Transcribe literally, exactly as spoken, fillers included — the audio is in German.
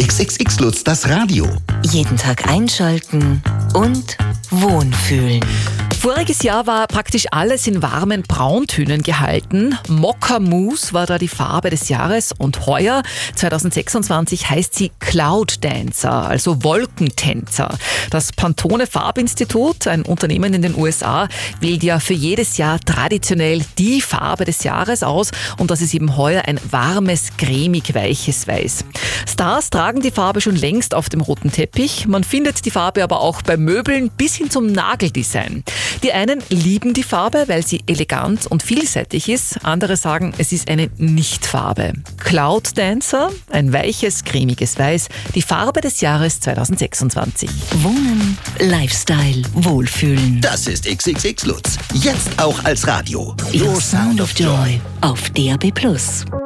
X X X Lutz, das Radio. Jeden Tag einschalten und wohnfühlen. Voriges Jahr war praktisch alles in warmen Brauntönen gehalten. Mokka-Mus war da die Farbe des Jahres und heuer, zwanzig sechsundzwanzig, heißt sie Cloud Dancer, also Wolkentänzer. Das Pantone Farbinstitut, ein Unternehmen in den U S A, wählt ja für jedes Jahr traditionell die Farbe des Jahres aus und das ist eben heuer ein warmes, cremig-weiches Weiß. Stars tragen die Farbe schon längst auf dem roten Teppich. Man findet die Farbe aber auch bei Möbeln bis hin zum Nageldesign. Die einen lieben die Farbe, weil sie elegant und vielseitig ist. Andere sagen, es ist eine Nichtfarbe. Cloud Dancer, ein weiches, cremiges Weiß, die Farbe des Jahres zwanzig sechsundzwanzig. Wohnen, Lifestyle, Wohlfühlen. Das ist X X X Lutz. Jetzt auch als Radio. Your Sound of Joy auf D A B plus.